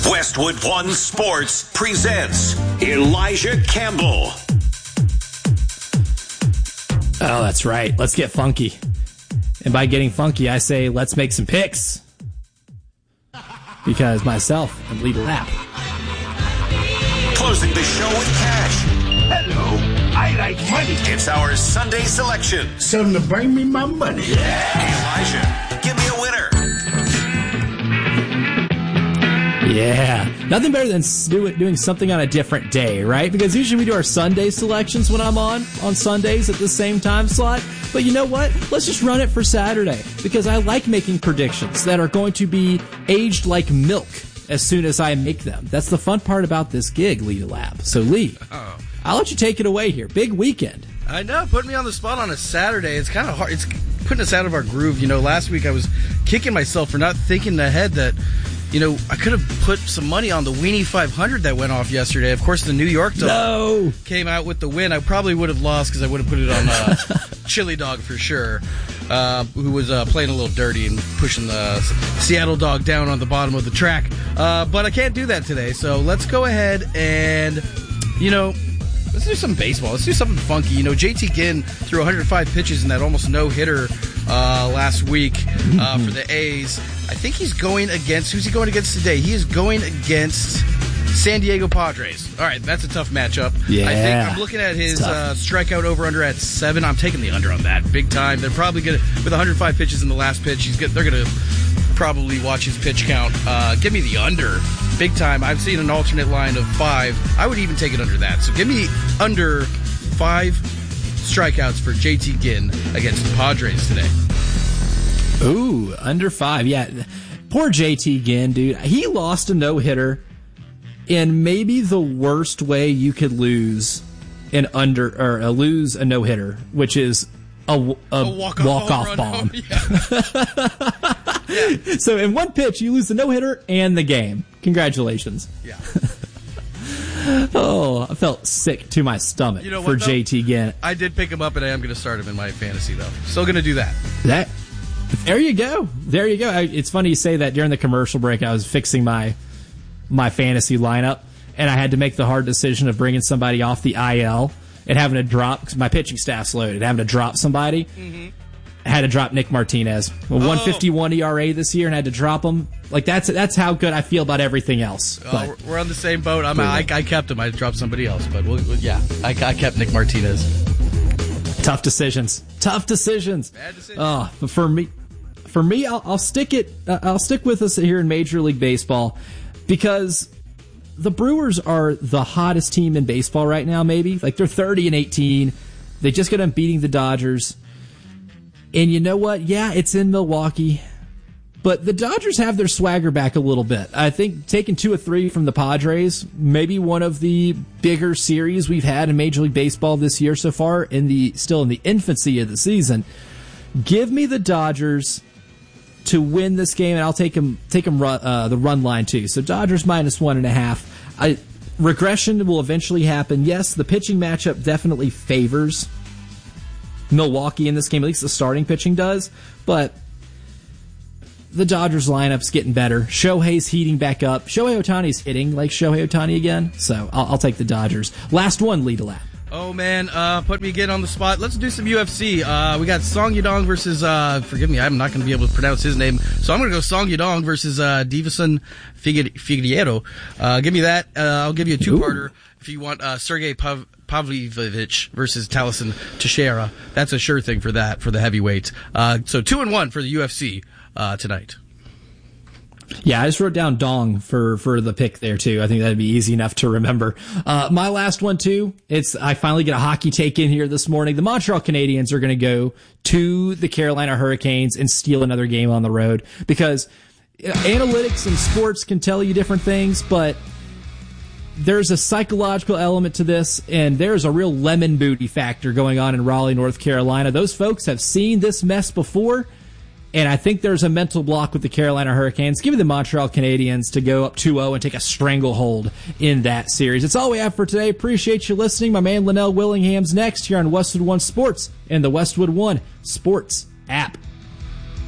Westwood One Sports presents Elijah Campbell. Oh, that's right. Let's get funky. And by getting funky, I say let's make some picks. Because myself and Lee Lapp. Closing the show with cash. Hello, I like money. It's our Sunday selection. Tell them to bring me my money. Elijah, give me a winner. Yeah, nothing better than doing something on a different day, right? Because usually we do our Sunday selections when I'm on Sundays at the same time slot. But you know what? Let's just run it for Saturday because I like making predictions that are going to be aged like milk as soon as I make them. That's the fun part about this gig, Lee Lab. So, Lee, I'll let you take it away here. Big weekend. I know, putting me on the spot on a Saturday, it's kind of hard. It's putting us out of our groove. You know, last week I was kicking myself for not thinking ahead that, you know, I could have put some money on the Weenie 500 that went off yesterday. Of course, the New York Dog came out with the win. I probably would have lost because I would have put it on Chili Dog for sure, who was playing a little dirty and pushing the Seattle Dog down on the bottom of the track. But I can't do that today, so let's go ahead and, you know, let's do some baseball. Let's do something funky. You know, JT Ginn threw 105 pitches in that almost no-hitter last week for the A's. I think he's going against... Who's he going against today? He is going against San Diego Padres. All right, that's a tough matchup. Yeah. I think I'm looking at his strikeout over-under at 7. I'm taking the under on that big time. They're probably going to... With 105 pitches in the last pitch, they're going to probably watch his pitch count. Give me the under. Big time. I've seen an alternate line of 5. I would even take it under that. So give me under 5 strikeouts for JT Ginn against the Padres today. Ooh, under 5. Yeah. Poor JT Ginn, dude. He lost a no-hitter in maybe the worst way you could lose lose a no-hitter, which is a walk-off bomb. Yeah. So in one pitch, you lose the no-hitter and the game. Congratulations. Yeah. Oh, I felt sick to my stomach for JT Ginn. I did pick him up, and I am going to start him in my fantasy, though. Still going to do that. There you go. There you go. It's funny you say that. During the commercial break, I was fixing my fantasy lineup, and I had to make the hard decision of bringing somebody off the IL and having to drop, because my pitching staff's loaded, having to drop somebody. Mm-hmm. I had to drop Nick Martinez. 151 ERA this year, and had to drop him. Like, that's how good I feel about everything else. We're on the same boat. I kept him. I dropped somebody else, but I kept Nick Martinez. Tough decisions. Bad decisions. But for me, I'll stick it. I'll stick with us here in Major League Baseball because the Brewers are the hottest team in baseball right now. Maybe like they're 30-18. They just got done beating the Dodgers. And you know what? Yeah, it's in Milwaukee. But the Dodgers have their swagger back a little bit. I think taking 2 or 3 from the Padres, maybe one of the bigger series we've had in Major League Baseball this year so far, still in the infancy of the season. Give me the Dodgers to win this game, and I'll take them the run line too. So Dodgers minus 1.5. Regression will eventually happen. Yes, the pitching matchup definitely favors Milwaukee in this game, at least the starting pitching does, but the Dodgers lineup's getting better. Shohei's heating back up. Shohei Ohtani's hitting like Shohei Ohtani again, so I'll take the Dodgers. Last one, lead a lap. Oh, man, put me again on the spot. Let's do some UFC. We got Song Yadong versus, forgive me, I'm not going to be able to pronounce his name, so I'm going to go Song Yadong versus Davison Figueiredo. Give me that. I'll give you a two-parter. If you want Sergey Pavlovich versus Talison Teixeira. That's a sure thing for that, for the heavyweight. So 2-1 for the UFC tonight. Yeah, I just wrote down Dong for the pick there, too. I think that'd be easy enough to remember. My last one, too, I finally get a hockey take in here this morning. The Montreal Canadiens are going to go to the Carolina Hurricanes and steal another game on the road because analytics and sports can tell you different things, but there's a psychological element to this, and there's a real lemon booty factor going on in Raleigh, North Carolina. Those folks have seen this mess before, and I think there's a mental block with the Carolina Hurricanes. Give me the Montreal Canadiens to go up 2-0 and take a stranglehold in that series. That's all we have for today. Appreciate you listening. My man Linnell Willingham's next here on Westwood One Sports and the Westwood One Sports app.